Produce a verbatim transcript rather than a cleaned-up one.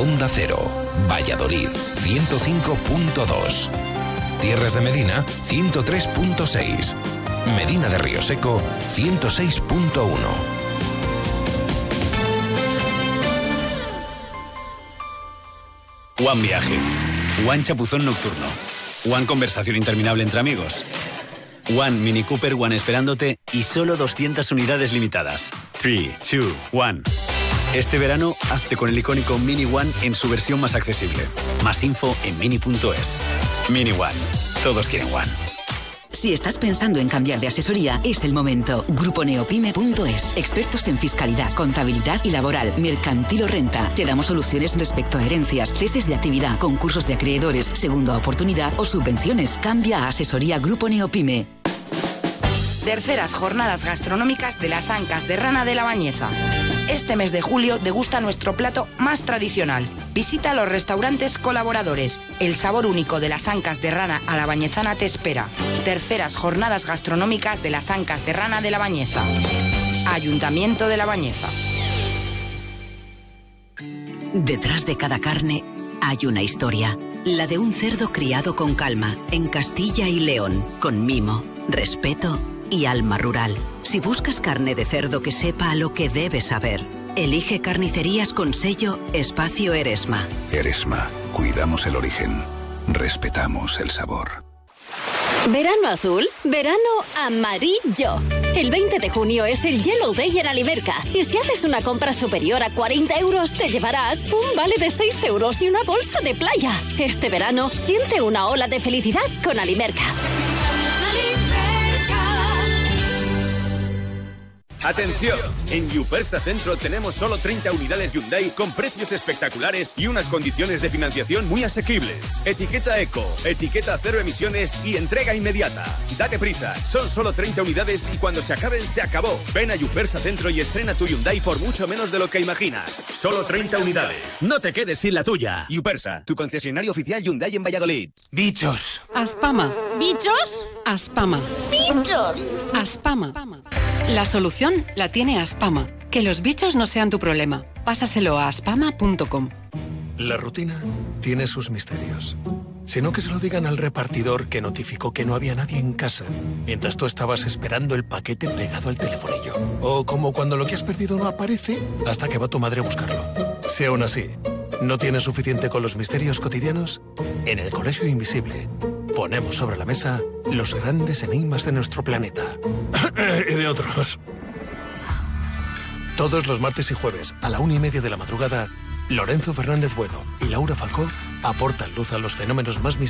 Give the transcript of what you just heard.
Onda Cero, Valladolid, ciento cinco punto dos. Tierras de Medina, ciento tres punto seis. Medina de Río Seco, ciento seis punto uno. One Viaje, One Chapuzón Nocturno, One Conversación Interminable entre amigos, One Mini Cooper One esperándote y solo doscientas unidades limitadas. tres, dos, uno. Este verano, hazte con el icónico Mini One en su versión más accesible. Más info en mini punto es. Mini One. Todos quieren One. Si estás pensando en cambiar de asesoría, es el momento. Grupo Neopime punto es. Expertos en fiscalidad, contabilidad y laboral, mercantil o renta. Te damos soluciones respecto a herencias, ceses de actividad, concursos de acreedores, segunda oportunidad o subvenciones. Cambia a Asesoría Grupo Neopime. Terceras jornadas gastronómicas de las Ancas de Rana de la Bañeza. Este mes de julio degusta nuestro plato más tradicional. Visita los restaurantes colaboradores. El sabor único de las Ancas de Rana a la Bañezana te espera. Terceras jornadas gastronómicas de las Ancas de Rana de la Bañeza. Ayuntamiento de la Bañeza. Detrás de cada carne hay una historia. La de un cerdo criado con calma, en Castilla y León, con mimo, respeto y alma rural. Si buscas carne de cerdo que sepa a lo que debes saber, elige Carnicerías con sello Espacio Eresma. Eresma, cuidamos el origen, respetamos el sabor. ¿Verano azul? Verano amarillo. El veinte de junio es el Yellow Day en Alimerca. Y si haces una compra superior a cuarenta euros, te llevarás un vale de seis euros y una bolsa de playa. Este verano, siente una ola de felicidad con Alimerca. ¡Atención! En Yupersa Centro tenemos solo treinta unidades Hyundai con precios espectaculares y unas condiciones de financiación muy asequibles. Etiqueta Eco, etiqueta cero emisiones y entrega inmediata. Date prisa, son solo treinta unidades y cuando se acaben, se acabó. Ven a Yupersa Centro y estrena tu Hyundai por mucho menos de lo que imaginas. Solo treinta unidades. No te quedes sin la tuya. Yupersa, tu concesionario oficial Hyundai en Valladolid. Bichos. Aspama. ¿Bichos? Aspama. ¡Bichos! Aspama. La solución la tiene Aspama. Que los bichos no sean tu problema. Pásaselo a aspama punto com. La rutina tiene sus misterios. Si no, que se lo digan al repartidor que notificó que no había nadie en casa mientras tú estabas esperando el paquete pegado al telefonillo. O como cuando lo que has perdido no aparece hasta que va tu madre a buscarlo. Si aún así no tienes suficiente con los misterios cotidianos, en el Colegio Invisible ponemos sobre la mesa los grandes enigmas de nuestro planeta. Y de otros. Todos los martes y jueves a la una y media de la madrugada, Lorenzo Fernández Bueno y Laura Falcó aportan luz a los fenómenos más misteriosos